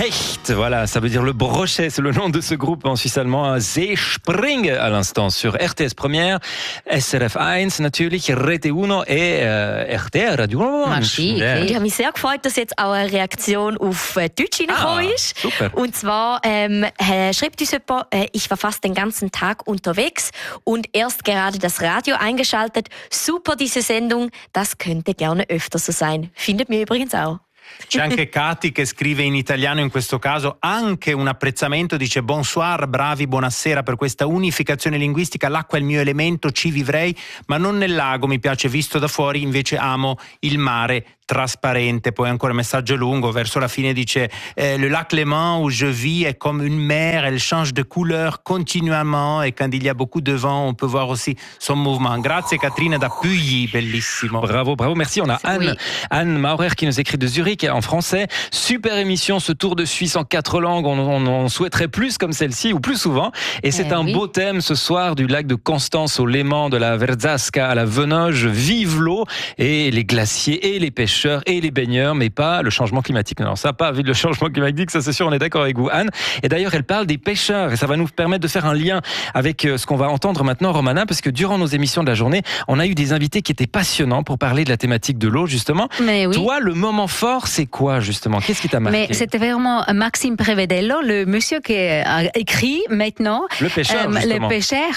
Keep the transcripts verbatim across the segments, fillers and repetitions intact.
Hecht, voilà, ça veut dire le brochet, c'est le nom de ce groupe en suisse allemand. Seespring à l'instant sur R T S Première, S R F eins natürlich, R T eins et äh, R T R Radio Orange. Ja. Ich habe mich sehr gefreut, dass jetzt auch eine Reaktion auf Deutsch reingekommen ah, ist. Super. Und zwar ähm, äh, schreibt uns jemand, äh, ich war fast den ganzen Tag unterwegs und erst gerade das Radio eingeschaltet. Super diese Sendung, das könnte gerne öfter so sein. Findet mir übrigens auch. C'è anche Katy che scrive in italiano in questo caso anche un apprezzamento, dice bonsoir, bravi, buonasera per questa unificazione linguistica, l'acqua è il mio elemento, ci vivrei, ma non nel lago, mi piace visto da fuori, invece amo il mare trasparente. Poi ancora un messaggio lungo, verso la fine dice eh, le lac Léman où je vis est comme une mer, elle change de couleur continuellement et quand il y a beaucoup de vent on peut voir aussi son mouvement. Grazie Katrina da Puyi, bellissimo. Bravo, bravo, merci. On a Anne, oui. Anne Maurer qui nous écrit de Zurich en français. Super émission, ce tour de Suisse en quatre langues. On, on, on souhaiterait plus comme celle-ci ou plus souvent. Et c'est eh un oui. beau thème ce soir, du lac de Constance au Léman, de la Verzasca à la Venoge. Vive l'eau et les glaciers et les pêcheurs et les baigneurs, mais pas le changement climatique. Non, ça pas vu le changement climatique, ça c'est sûr, on est d'accord avec vous, Anne. Et d'ailleurs, elle parle des pêcheurs et ça va nous permettre de faire un lien avec ce qu'on va entendre maintenant, Romana, parce que durant nos émissions de la journée, on a eu des invités qui étaient passionnants pour parler de la thématique de l'eau, justement. Mais oui. Toi, le moment fort, c'est quoi, justement? Qu'est-ce qui t'a marqué? Mais c'était vraiment Maxime Prevedello, le monsieur qui a écrit maintenant. Le pêcheur, um, justement. Le pêcheur.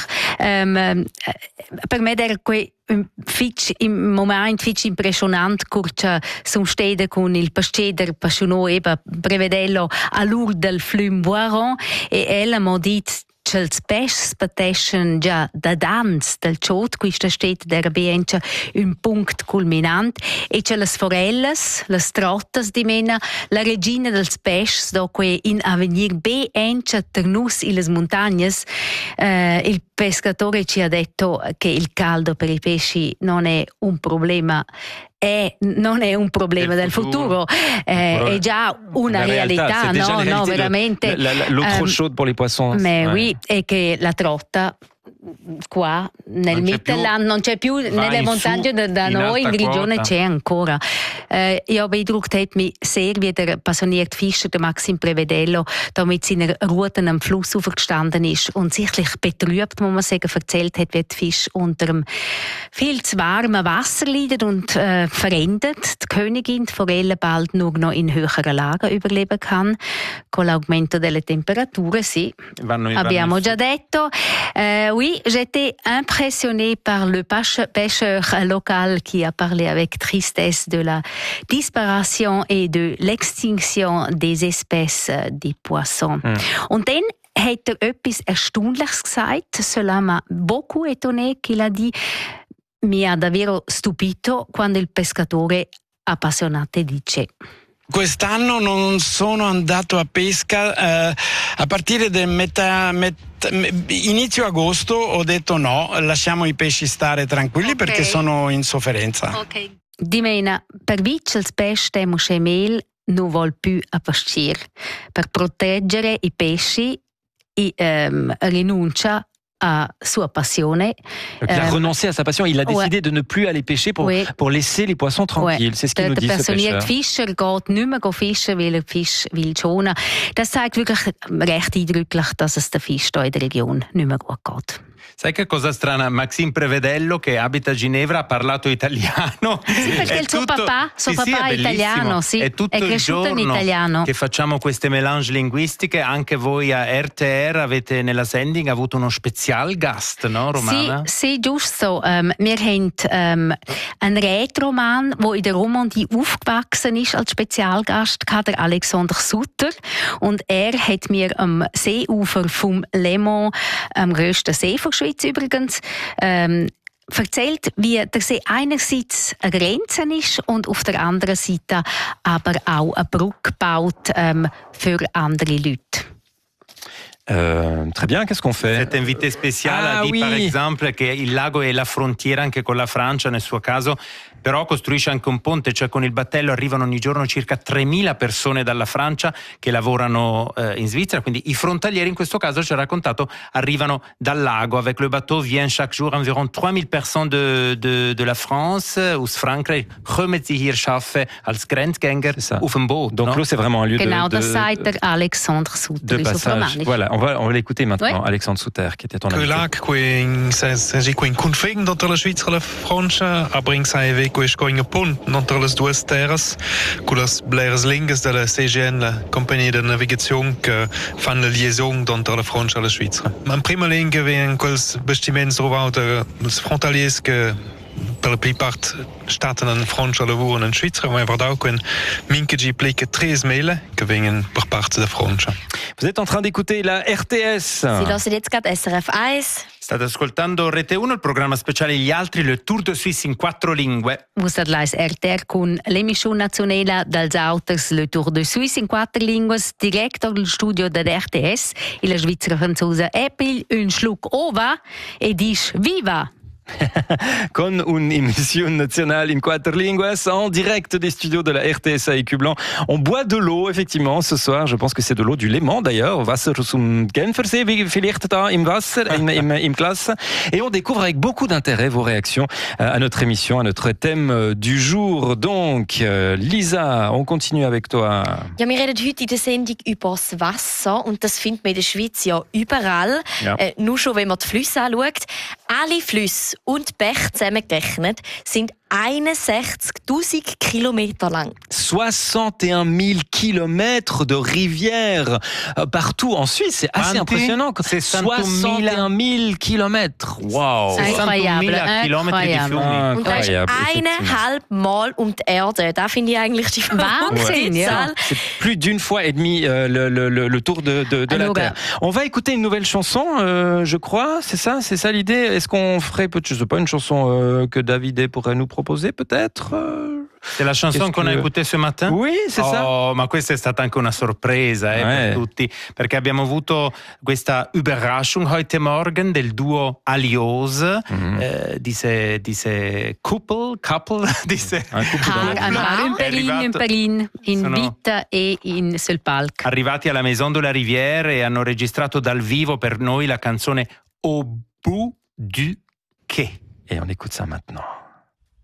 Um, per me era que un fitch im moment fitch impressionant curcia son stede con il pasceder passionò eba Prevedello a lur del flum Boiron e ella mo dit Chels pes pateschen già da dans del ciot questa stet der biencha un punct culminant e c'è las forelles las trottas di mena la regina dels pes do que in avenir biencha ternus in les montagnes eh, il pescatore ci ha detto che il caldo per i pesci non è un problema è, non è un problema del futuro, futuro eh, è già una la realtà, realtà, no, no, veramente. La, la, l'eau trop um, chaude pour les poissons. Mais ouais. oui, e che la trotta qua nel Mittelland non c'è più, nelle montagne su, da noi in Grigione c'è ancora. Äh, ich habe Eindruck, hat mich sehr wieder passioniert Fischer, der Maxim Prevedello, da mit seiner Routen am Fluss aufgestanden ist und sichtlich betrübt, muss man sagen, erzählt hat, wie die Fische unter dem viel zu warmen Wasser leiden und äh, verendet. Die Königin, die Forelle, bald nur noch in höheren Lagen überleben kann. Con l'aumento delle temperature, sì. Vanno, Abbiamo vanno già detto. Euh, oui, j'étais impressionnée par le pêcheur local qui a parlé avec tristesse de la disparition et de l'extinction des espèces des poissons. Mm. Und dann hat er etwas Erstaunliches gesagt. Cela m'a beaucoup étonné qu'il a dit mi ha davvero stupito quando il pescatore appassionato dice: quest'anno non sono andato a pesca eh, a partire da metà, metà inizio agosto ho detto no, lasciamo i pesci stare tranquilli, okay, perché sono in sofferenza. Okay. Dimena, per vincere il pesce temo scemel non vuol più a pascire. Per proteggere i pesci i, um, rinuncia à sa passion. Il a euh, renoncé à sa passion. Il a décidé ouais. de ne plus aller pêcher pour, oui. pour laisser les poissons tranquilles. Ouais. C'est ce qu'il nous dit, ce pêcheur. Der Fischer geht nicht mehr fischen, weil er Fisch will schonen. Das zeigt wirklich recht eindrücklich, dass es der Fisch hier in der Region nicht mehr gut geht. Sai che cosa strana? Maxim Prevedello, che abita a Ginevra, ha parlato italiano. Sì, perché il suo tutto, papà, suo sì, papà sì, è, è italiano, sì, è tutto è il cresciuto in giorno italiano. Che facciamo queste melange linguistiche. Anche voi a R T R avete nella sending avuto uno Spezialgast, no, Romana? Sì, sì, giusto. Um, wir haben um, einen Rätroman, der in der Romandie aufgewachsen ist als Spezialgast, der Alexander Sutter. Und er hat mir am Seeufer vom Léman, am grössten See der Schweiz übrigens, ähm, erzählt, wie der See einerseits eine Grenze ist und auf der anderen Seite aber auch eine Brücke baut ähm, für andere Leute. Euh, très bien, qu'est-ce qu'on fait? Cet invité spécial ah, a dit oui. par exemple che il lago è la frontiera anche con la Francia nel suo caso, però costruisce anche un ponte, cioè con il battello arrivano ogni giorno circa tremila persone dalla Francia che lavorano eh, in Svizzera, quindi i frontalieri in questo caso ci ha raccontato arrivano dal lago. Avec le bateau viennent chaque jour environ trois mille personnes de, de, de la France, aus Frankreich, kommen sie hier arbeiten als Grenzgänger auf dem Boot. Donc no? l'eau c'est vraiment un lieu genau, de, de, das sagt der Alexandre Sutter. de passage. Voilà, on va, on va l'écouter maintenant, oui. Alexandre Sutter qui était ton invité. invité. Lag qui in si qui in config entre la Svizzera e la Francia, aber in sai qui sco in pont entre le due terras, con las bleres lingues de la C G N, la compagnie de navigation che fan la liaison entre la Francia e la Svizzera. In prima lingue vien quels bastiments trovati els frontaliers che per la plupart staten in Francia lavoro in Svizzera, ma va auch in minche gi plica tre mille che vengono per parte da Francia. Vous êtes en train d'écouter la R T S. Sie hören jetzt gerade S R F eins. State ascoltando Rete uno, il programma speciale Gli Altri, le Tour de Suisse in quattro lingue. Vous êtes là R T R con l'emission nazionale dels auters Le Tour de Suisse in quattro lingue, direct dal studio della R T S. E la Svizzera franzosa Epil un schluck ova e dice viva! Con un'émission nationale in quattro lingues, en direct des studios de la R T S à Écu-Blanc. On boit de l'eau, effectivement, ce soir. Je pense que c'est de l'eau du Léman, d'ailleurs. Wasser zum Genfersee, vielleicht da im Wasser, im, im, im Glas. Et on découvre avec beaucoup d'intérêt vos réactions à notre émission, à notre thème du jour. Donc, Lisa, on continue avec toi. Ja, wir reden heute in der Sendung über das Wasser und das findet man in der Schweiz ja überall. Ja. Äh, nur schon, wenn man die Flüsse anschaut. Alle Flüsse und Bäche zusammengerechnet sind einundsechzigtausend Kilometer lang. soixante et un mille kilomètres de rivières partout en Suisse, c'est assez impressionnant. soixante et un mille kilomètres. Wow. Incroyable, incroyable. Und das ist eineinhalb Mal um die Erde. Das finde ich eigentlich die Wahnsinn, ja. C'est plus d'une fois et demi euh, le, le, le, le tour de, de, de la Terre. On va écouter une nouvelle chanson, euh, je crois. C'est ça, c'est ça l'idée. Est-ce qu'on ferait, je sais pas, une chanson euh, que David pourrait nous proposer peut-être euh... C'est la chanson qu'on a écoutée ce matin? Oui, c'est oh, ça. Oh, ma questa è stata anche una sorpresa eh, ouais. per tutti, perché abbiamo avuto questa Überraschung heute Morgen del duo Aliose, mm-hmm. eh, diese, diese couple, couple, diese un in Berlin, in Vita e in sul palco. Arrivati alla Maison de la Rivière e hanno registrato dal vivo per noi la canzone Au bout du quai. Et on écoute ça maintenant.